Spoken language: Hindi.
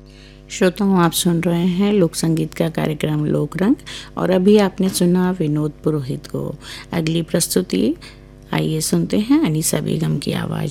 श्रोताओं, आप सुन रहे हैं लोक संगीत का कार्यक्रम लोक रंग और अभी आपने सुना विनोद पुरोहित को। अगली प्रस्तुति आइए सुनते हैं अनीसा बेगम की आवाज़